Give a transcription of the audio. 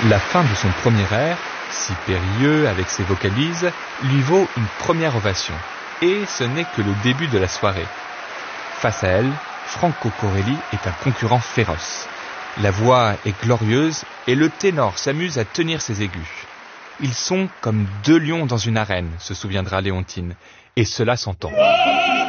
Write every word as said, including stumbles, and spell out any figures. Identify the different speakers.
Speaker 1: La fin de son premier air, si périlleux avec ses vocalises, lui vaut une première ovation. Et ce n'est que le début de la soirée. Face à elle, Franco Corelli est un concurrent féroce. La voix est glorieuse et le ténor s'amuse à tenir ses aigus. Ils sont comme deux lions dans une arène, se souviendra Léontine, et cela s'entend.